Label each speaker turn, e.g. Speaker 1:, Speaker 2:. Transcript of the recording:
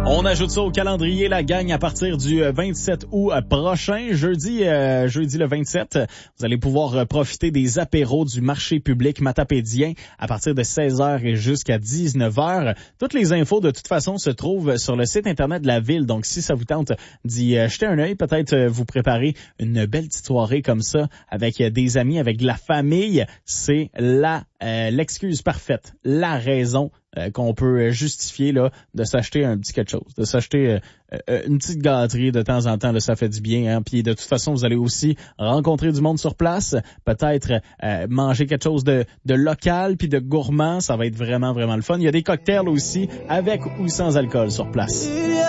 Speaker 1: On ajoute ça au calendrier, la gang, à partir du 27 août prochain, jeudi le 27. Vous allez pouvoir profiter des apéros du marché public matapédien à partir de 16h et jusqu'à 19h. Toutes les infos, de toute façon, se trouvent sur le site Internet de la ville. Donc, si ça vous tente d'y jeter un œil, peut-être vous préparer une belle petite soirée comme ça avec des amis, avec de la famille, c'est l'excuse parfaite, la raison qu'on peut justifier là de s'acheter un petit quelque chose, de s'acheter une petite gâterie de temps en temps, là, ça fait du bien, hein. Puis de toute façon, vous allez aussi rencontrer du monde sur place, peut-être manger quelque chose de local puis de gourmand, ça va être vraiment vraiment le fun. Il y a des cocktails aussi avec ou sans alcool sur place.